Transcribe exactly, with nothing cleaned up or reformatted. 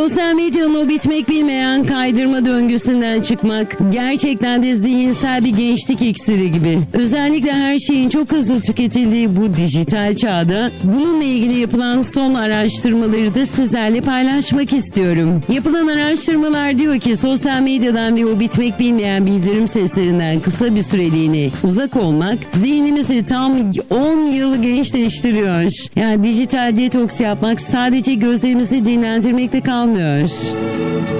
Sosyal medyanın o bitmek bilmeyen kaydırma döngüsünden çıkmak gerçekten de zihinsel bir gençlik iksiri gibi. Özellikle her şeyin çok hızlı tüketildiği bu dijital çağda bununla ilgili yapılan son araştırmaları da sizlerle paylaşmak istiyorum. Yapılan araştırmalar diyor ki sosyal medyadan ve o bitmek bilmeyen bildirim seslerinden kısa bir süreliğine uzak olmak zihnimizi tam on yıl gençleştiriyor. Yani dijital detoks yapmak sadece gözlerimizi dinlendirmekte kalmıyor.